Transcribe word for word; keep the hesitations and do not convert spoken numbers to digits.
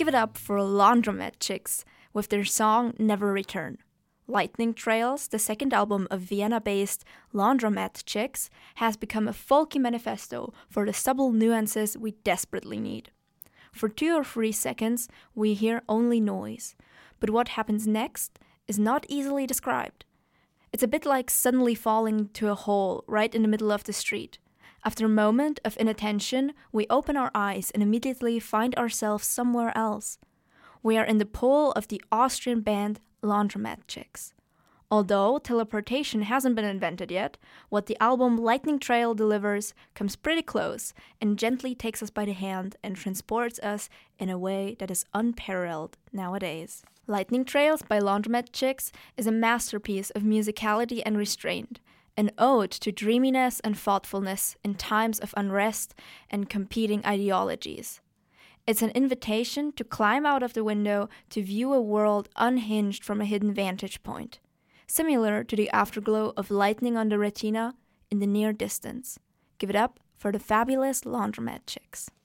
Give it up for Laundromat Chicks with their song Never Return. Lightning Trails, the second album of Vienna-based Laundromat Chicks, has become a folky manifesto for the subtle nuances we desperately need. For two or three seconds, we hear only noise, but what happens next is not easily described. It's a bit like suddenly falling to a hole right in the middle of the street. After a moment of inattention, we open our eyes and immediately find ourselves somewhere else. We are in the pool of the Austrian band Laundromat Chicks. Although teleportation hasn't been invented yet, what the album Lightning Trail delivers comes pretty close and gently takes us by the hand and transports us in a way that is unparalleled nowadays. Lightning Trails by Laundromat Chicks is a masterpiece of musicality and restraint, an ode to dreaminess and thoughtfulness in times of unrest and competing ideologies. It's an invitation to climb out of the window to view a world unhinged from a hidden vantage point, similar to the afterglow of lightning on the retina in the near distance. Give it up for the fabulous Laundromat Chicks.